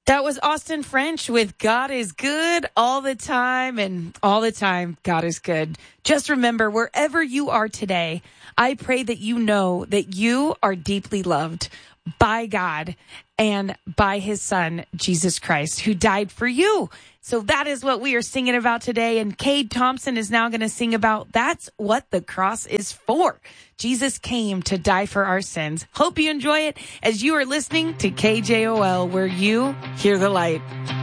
That was Austin French with God is good all the time, and all the time, God is good. Just remember, wherever you are today, I pray that you know that you are deeply loved by God and by his son, Jesus Christ, who died for you. So that is what we are singing about today. And Cade Thompson is now going to sing about that's what the cross is for. Jesus came to die for our sins. Hope you enjoy it as you are listening to KJOL, where you hear the light.